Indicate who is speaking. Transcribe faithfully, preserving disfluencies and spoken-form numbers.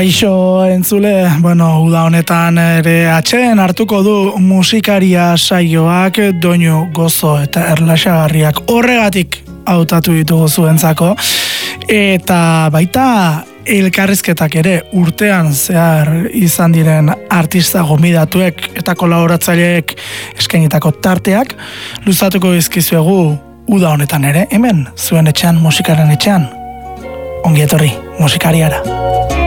Speaker 1: Kaixo entzule, bueno, uda honetan ere atxeen hartuko du musikaria saioak doinu gozo eta erlaxagarriak horregatik hautatu ditugu zuentzako, eta baita elkarrizketak ere urtean zehar izan diren artista gomidatuek eta kolaboratzaileek eskainitako tarteak luzatuko dizkizuegu uda honetan ere, hemen zuen etxean, musikaren etxean. Ongi etorri, musikariara.